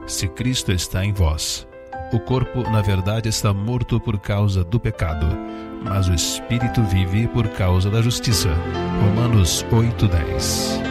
Se Cristo está em vós, o corpo, na verdade, está morto por causa do pecado, mas o espírito vive por causa da justiça. Romanos 8:10.